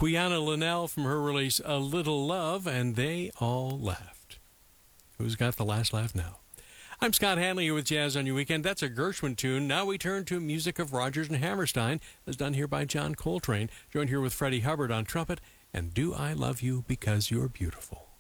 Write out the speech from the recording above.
Quiana Linnell from her release A Little Love, and They All Laughed. Who's got the last laugh now? I'm Scott Hanley here with Jazz on Your Weekend. That's a Gershwin tune. Now we turn to music of Rodgers and Hammerstein, as done here by John Coltrane, joined here with Freddie Hubbard on trumpet, and Do I Love You Because You're Beautiful.